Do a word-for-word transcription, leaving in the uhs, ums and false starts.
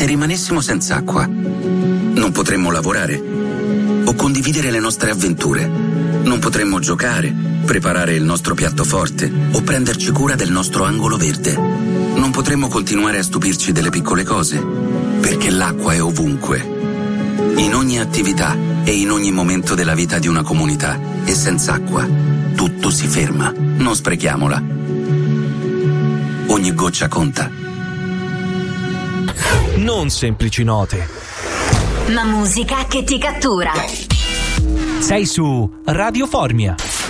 Se rimanessimo senza acqua, non potremmo lavorare o condividere le nostre avventure. Non potremmo giocare, preparare il nostro piatto forte o prenderci cura del nostro angolo verde. Non potremmo continuare a stupirci delle piccole cose, perché l'acqua è ovunque, in ogni attività e in ogni momento della vita di una comunità. E senza acqua tutto si ferma. Non sprechiamola. Ogni goccia conta. Non semplici note, ma musica che ti cattura. Sei su Radio Formia.